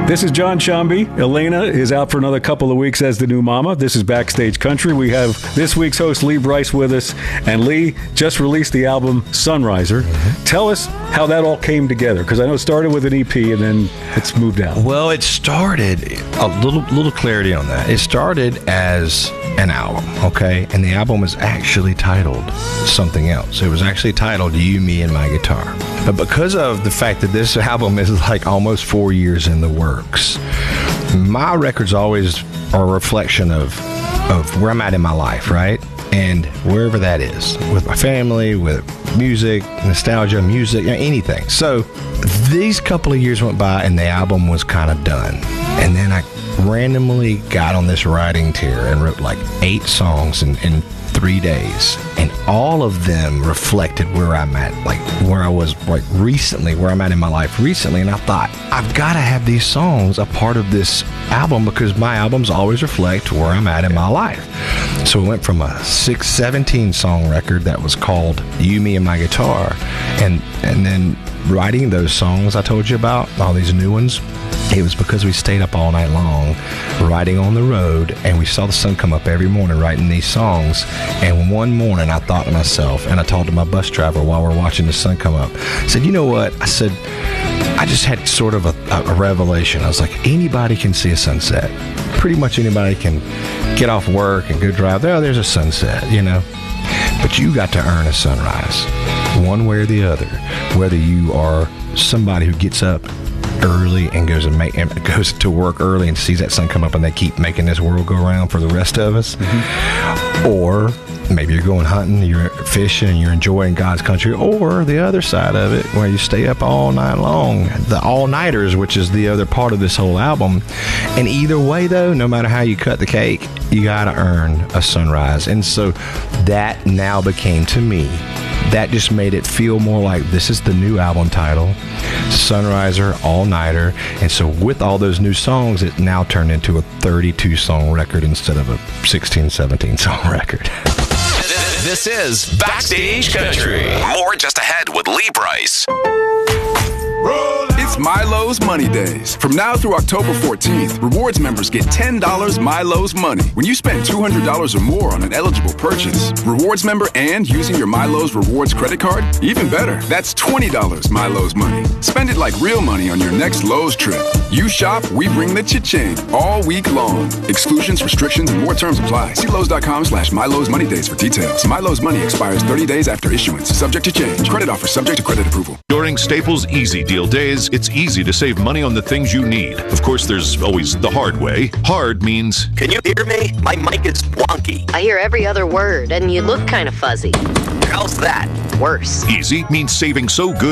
This is John Shambi. Elena is out for another couple of weeks as the new mama. This is Backstage Country. We have this week's host, Lee Brice, with us. And Lee just released the album Sunriser. Tell us how that all came together, because I know it started with an EP and then it's moved out. Well, it started, a little clarity on that. It started as an album, okay? And the album was actually titled something else. It was actually titled You, Me, and My Guitar. But because of the fact that this album is like almost 4 years in the works, my records always are a reflection of where I'm at in my life, right? And wherever that is, with my family, with music, nostalgia, music, anything. So these couple of years went by and the album was kind of done. And then I randomly got on this writing tear and wrote like 8 songs in 3 days, and all of them reflected where I'm at, like where I was like recently, where I'm at in my life recently. And I thought, I've got to have these songs a part of this album, because my albums always reflect where I'm at in my life. So it went from a 17 song record that was called You, Me, and My Guitar, and then writing those songs I told you about, all these new ones. It was because we stayed up all night long riding on the road, and we saw the sun come up every morning writing these songs. And one morning I thought to myself, and I talked to my bus driver while we're watching the sun come up, I said, you know what? I said, I just had sort of a revelation. I was like, anybody can see a sunset. Pretty much anybody can get off work and go drive. There's a sunset, But you got to earn a sunrise, one way or the other. Whether you are somebody who gets up early and goes to work early and sees that sun come up and they keep making this world go around for the rest of us, or maybe you're going hunting, you're fishing, and you're enjoying God's country, or the other side of it where you stay up all night long, the all-nighters, which is the other part of this whole album. And either way, though, no matter how you cut the cake, you gotta earn a sunrise. And so that now became, to me, that just made it feel more like this is the new album title, Sunriser, All-Nighter. And so with all those new songs, it now turned into a 32-song record instead of a 16, 17-song record. This is Backstage Country. More just ahead with Lee Brice. It's Milo's Money Days. From now through October 14th, rewards members get $10 Milo's Money when you spend $200 or more on an eligible purchase. Rewards member and using your Milo's Rewards credit card? Even better, that's $20 Milo's Money. Spend it like real money on your next Lowe's trip. You shop, we bring the cha-ching all week long. Exclusions, restrictions, and more terms apply. See Lowe's.com/Milo's Money Days for details. Milo's Money expires 30 days after issuance. Subject to change. Credit offer subject to credit approval. During Staples Easy Deal Days, it's easy to save money on the things you need. Of course, there's always the hard way. Hard means... Can you hear me? My mic is wonky. I hear every other word, and you look kind of fuzzy. How's that? Worse. Easy means saving so good